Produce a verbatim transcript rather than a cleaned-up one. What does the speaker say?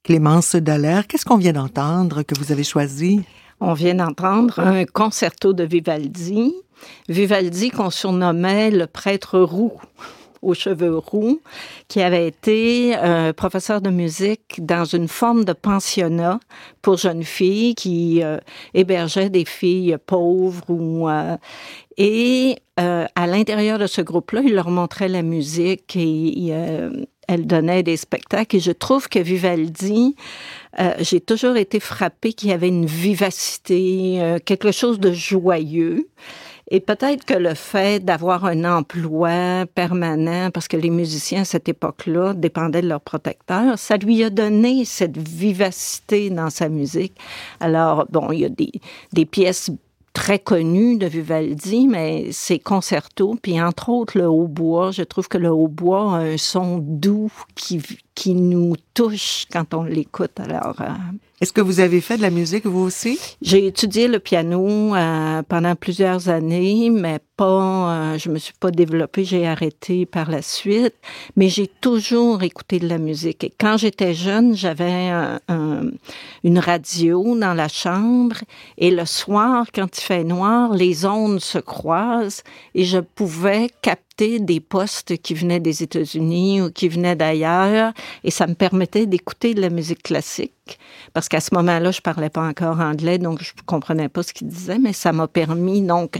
Clémence Dallaire. Qu'est-ce qu'on vient d'entendre que vous avez choisi? On vient d'entendre un concerto de Vivaldi. Vivaldi qu'on surnommait le prêtre roux, aux cheveux roux, qui avait été euh, professeur de musique dans une forme de pensionnat pour jeunes filles qui euh, hébergeait des filles pauvres. Ou, euh, et euh, à l'intérieur de ce groupe-là, il leur montrait la musique et euh, elle donnait des spectacles. Et je trouve que Vivaldi, euh, j'ai toujours été frappée qu'il y avait une vivacité, euh, quelque chose de joyeux. Et peut-être que le fait d'avoir un emploi permanent, parce que les musiciens à cette époque-là dépendaient de leurs protecteurs, ça lui a donné cette vivacité dans sa musique. Alors, bon, il y a des, des pièces très connues de Vivaldi, mais ses concertos, puis entre autres le hautbois, je trouve que le hautbois a un son doux qui, qui nous touche quand on l'écoute. Alors, euh, est-ce que vous avez fait de la musique, vous aussi? J'ai étudié le piano euh, pendant plusieurs années, mais pas, euh, je me suis pas développée, j'ai arrêté par la suite, mais j'ai toujours écouté de la musique. Et quand j'étais jeune, j'avais un, un, une radio dans la chambre, et le soir, quand il fait noir, les ondes se croisent, et je pouvais capter des postes qui venaient des États-Unis ou qui venaient d'ailleurs, et ça me permettait d'écouter de la musique classique. Parce qu'à ce moment-là, je parlais pas encore anglais, donc je comprenais pas ce qu'il disait, mais ça m'a permis donc